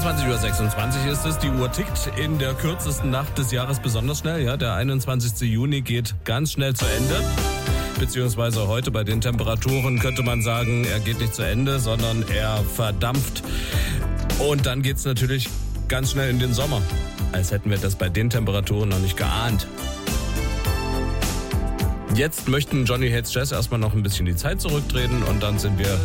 22:26 ist es. Die Uhr tickt in der kürzesten Nacht des Jahres besonders schnell. Ja, der 21. Juni geht ganz schnell zu Ende. Beziehungsweise heute bei den Temperaturen könnte man sagen, er geht nicht zu Ende, sondern er verdampft. Und dann geht's natürlich ganz schnell in den Sommer. Als hätten wir das bei den Temperaturen noch nicht geahnt. Jetzt möchten Johnny Hates Jazz erstmal noch ein bisschen die Zeit zurückdrehen und dann sind wir